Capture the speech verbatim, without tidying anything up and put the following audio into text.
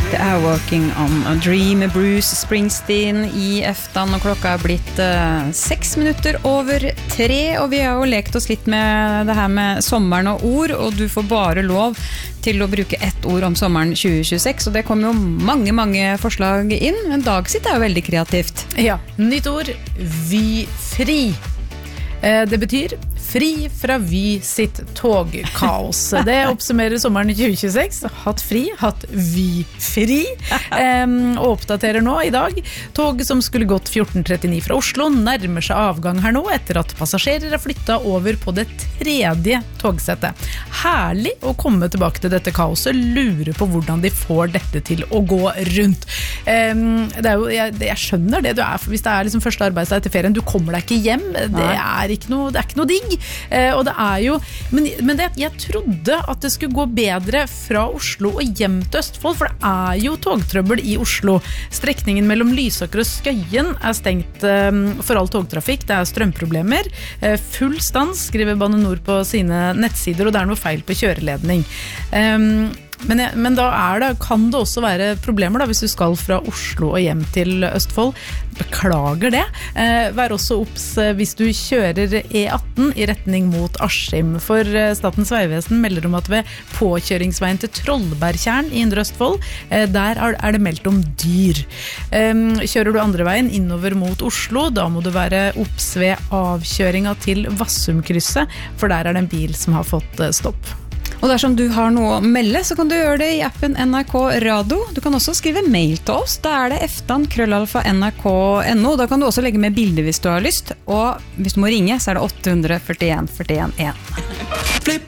Det er Working on a Dream med Bruce Springsteen i eftan, og klokka er blitt uh, seks minutter over tre, og vi har jo lekt oss litt med det her med sommeren og ord, og du får bare lov til å bruke ett ord om sommeren tjue tjueseks, og det kommer jo mange, mange forslag inn, men Dag sitt er jo veldig kreativt. Ja, nytt ord, Vy-fri. Eh, det betyr fri fra Vy sitt togkaos. Det oppsummerer sommeren tjue tjueseks. Hatt fri, hatt Vy-fri. Um, og oppdaterer nå i dag. Tog som skulle gått fjorten trettini fra Oslo nærmer seg avgang her nå etter at passasjerer har flyttet over på det tredje togsettet. Herlig å komme tilbake til dette kaoset. Lurer på hvordan de får dette til å gå rundt. Um, det er jo, jeg, jeg skjønner det. Du er, hvis det er liksom første arbeidsdag etter ferien, du kommer deg ikke hjem. Det er ikke noe, det er ikke noe digg. Eh, og det er jo men, men det, jeg trodde at det skulle gå bedre fra Oslo og hjem til Østfold, for det er jo togtrøbbel i Oslo. Strekningen mellom Lysaker og Skøyen er stengt eh, for all togtrafikk. Det er strømproblemer. Eh, full stans, skriver Bane Nor på sine nettsider, og det er noe feil på kjøreledning. Eh, Men, jeg, men da er det, kan det også være problemer da, hvis du skal fra Oslo og hjem til Østfold. Beklager det. Eh, vær også opps hvis du kjører E atten i retning mot Askim, for Statens Vegvesen melder om at ved påkjøringsveien til Trollbergtjern i Indre Østfold, eh, der er, er det meldt om dyr. Eh, kjører du andre veien innover mot Oslo, da må du være opps ved avkjøringa til Vassumkrysset, for der er det en bil som har fått eh, stopp. Og dersom du har noe å melde, så kan du gjøre det i appen N R K Radio. Du kan også skrive mail til oss. Da er det eftan krøllalfa nrk punktum no. Da kan du også legge med bilder hvis du har lyst. Og hvis du må ringe, så er det åtte hundre førtien førtien én.